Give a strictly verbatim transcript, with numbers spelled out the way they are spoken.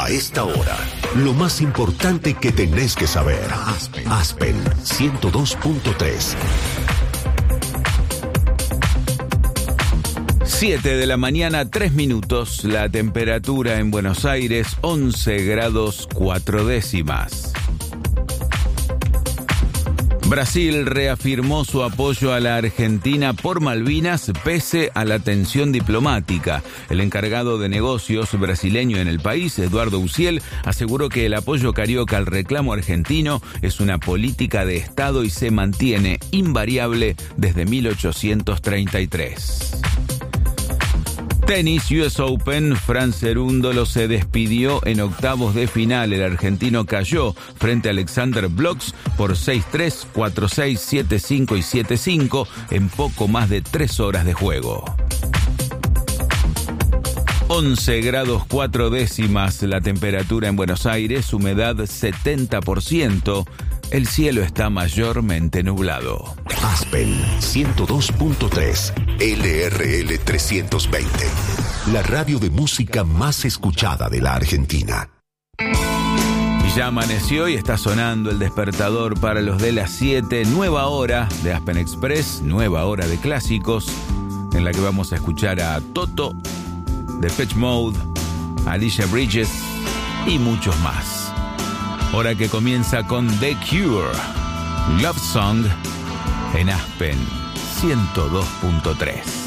A esta hora, lo más importante que tenés que saber. Aspen, Aspen ciento dos punto tres. siete de la mañana, tres minutos. La temperatura en Buenos Aires, once grados cuatro décimas. Brasil reafirmó su apoyo a la Argentina por Malvinas pese a la tensión diplomática. El encargado de negocios brasileño en el país, Eduardo Uciel, aseguró que el apoyo carioca al reclamo argentino es una política de Estado y se mantiene invariable desde mil ochocientos treinta y tres. Tenis, U S Open, Fran Cerúndolo se despidió en octavos de final. El argentino cayó frente a Alexander Blocks por seis tres, cuatro seis, siete cinco y siete cinco en poco más de tres horas de juego. once grados cuatro décimas la temperatura en Buenos Aires, humedad setenta por ciento. El cielo está mayormente nublado. Aspen ciento dos punto tres, L R L trescientos veinte. La radio de música más escuchada de la Argentina. Y ya amaneció y está sonando el despertador para los de las siete. Nueva hora de Aspen Express, nueva hora de clásicos, en la que vamos a escuchar a Toto, Depeche Mode, Alicia Bridges y muchos más. Hora que comienza con The Cure, Love Song, en Aspen ciento dos punto tres.